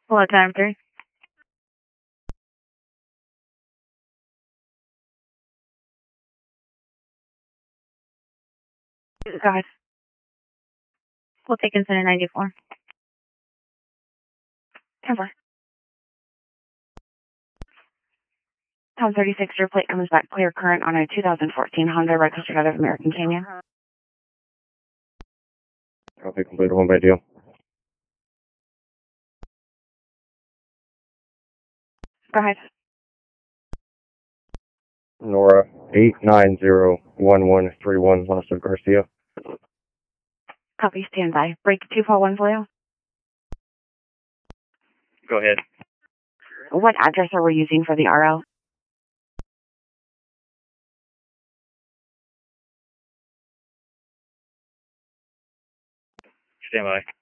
Hello, time 3. Go ahead. We'll take incident 94. 10-4. Tom 36, your plate comes back clear current on a 2014 Honda registered out of American Canyon. Copy, complete home by deal. Go ahead. Nora 8901131, Los of Garcia. Copy, stand by. Break 241 for you. Go ahead. What address are we using for the RL? Stand by.